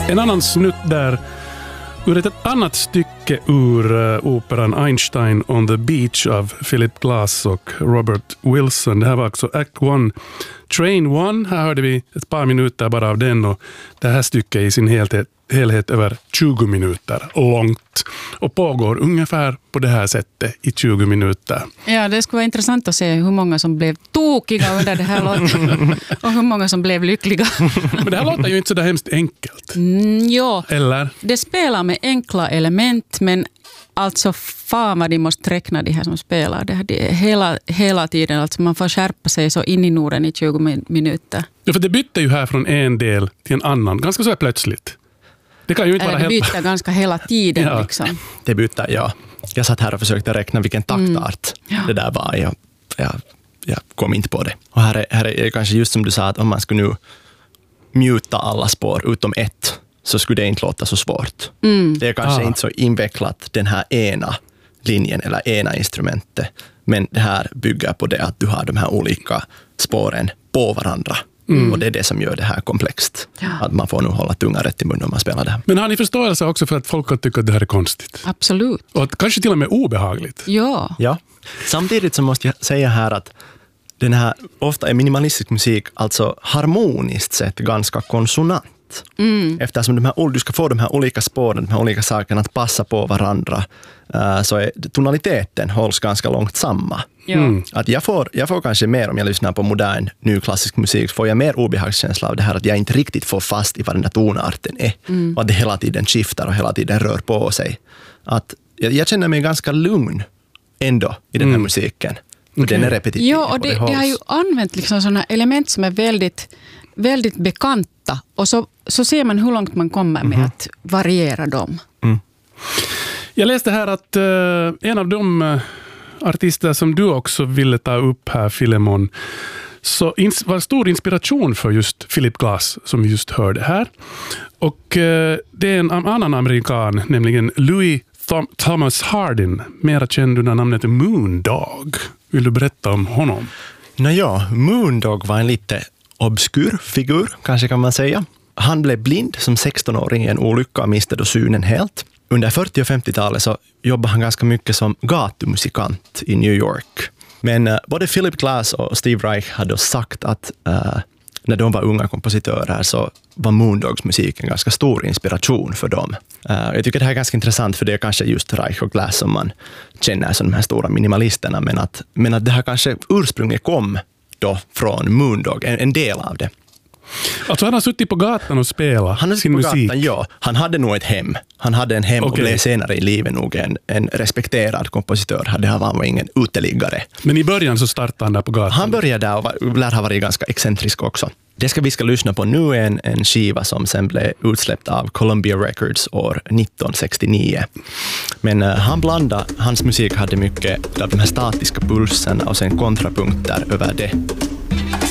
En annan snutt där ur ett annat stycke ur operan Einstein on the Beach av Philip Glass och Robert Wilson. Det här var också Act 1, Train 1. Här hörde vi ett par minuter bara av den, och det här stycket i sin helhet över 20 minuter långt och pågår ungefär på det här sättet i 20 minuter. Ja, det skulle vara intressant att se hur många som blev tokiga under det här låten och hur många som blev lyckliga. Men det här låter ju inte så där hemskt enkelt. Ja, eller? Det spelar med enkla element, men alltså fan vad de måste räkna de här som spelar. Det hela tiden, alltså man får skärpa sig så in i Norden i 20 minuter. Ja, för det bytte ju här från en del till en annan, ganska så plötsligt. Det kan ju inte vara det byter ganska hela tiden. Ja. Liksom. Det byter, ja. Jag satt här och försökte räkna vilken taktart det där var. Jag kom inte på det. Och här är det kanske just som du sa, att om man skulle nu muta alla spår utom ett, så skulle det inte låta så svårt. Det är kanske inte så invecklat, den här ena linjen eller ena instrumentet. Men det här bygger på det att du har de här olika spåren på varandra. Och det är det som gör det här komplext. Ja. Att man får nog hålla tungan rätt i munnen om man spelar det här. Men har ni förståelse också för att folk kan tycka att det här är konstigt? Absolut. Och att kanske till och med obehagligt? Ja. Samtidigt så måste jag säga här att den här ofta är minimalistisk musik, alltså harmoniskt sett ganska konsonant. Eftersom du ska få de här olika spåren, de här olika sakerna att passa på varandra, så är tonaliteten hålls ganska långt samma. Att jag får kanske mer, om jag lyssnar på modern, ny klassisk musik, får jag mer obehagskänsla av det här att jag inte riktigt får fast i vad den där tonarten är. Och att det hela tiden skiftar och hela tiden rör på sig. Att jag känner mig ganska lugn ändå i den här musiken. Och den är repetitiv. Ja, och det har ju använt liksom sådana element som är väldigt, väldigt bekanta. Och så ser man hur långt man kommer med att variera dem. Jag läste här att en av de artister som du också ville ta upp här, Filemon, så var stor inspiration för just Philip Glass, som vi just hörde här. Och det är en annan amerikan, nämligen Louis Thomas Hardin, mera känd under namnet Moondog. Vill du berätta om honom? Moondog var en lite obskur figur, kanske kan man säga. Han blev blind som 16-åring i en olycka och miste då synen helt. Under 40- och 50-talet så jobbade han ganska mycket som gatumusikant i New York. Men både Philip Glass och Steve Reich hade sagt att när de var unga kompositörer så var Moondogs musik en ganska stor inspiration för dem. Jag tycker det här är ganska intressant, för det är kanske just Reich och Glass som man känner som de här stora minimalisterna, men att det här kanske ursprungligen kom då från Moondog, en del av det. Alltså han har suttit på gatan och spelat sin musik? Gatan, ja. Han hade nog ett hem. Han hade en hem och blev senare i livet nog en respekterad kompositör. Han var ingen uteliggare. Men i början så startade han där på gatan? Han började där och lär ha varit ganska excentrisk också. Det vi ska lyssna på nu är en skiva som sen blev utsläppt av Columbia Records år 1969. Men hans musik hade mycket av de här statiska pulserna och sen kontrapunkter över det.